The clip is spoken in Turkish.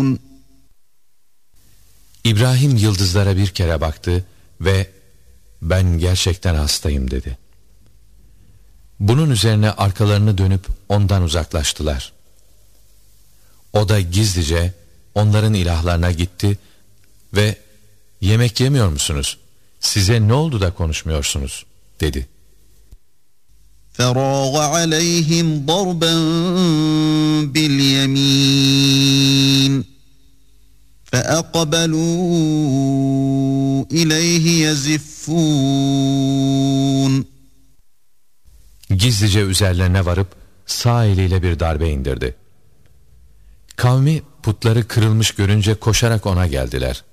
İbrahim yıldızlara bir kere baktı ve ben gerçekten hastayım dedi. Bunun üzerine arkalarını dönüp ondan uzaklaştılar. O da gizlice onların ilahlarına gitti ve yemek yemiyor musunuz? Size ne oldu da konuşmuyorsunuz? dedi. فَرَاغَ عَلَيْهِمْ ضَرْبًا بِالْيَمِينِ فَأَقْبَلُوا إِلَيْهِ يَزِفُّونَ Gizlice üzerlerine varıp sağ eliyle bir darbe indirdi. Kavmi putları kırılmış görünce koşarak ona geldiler.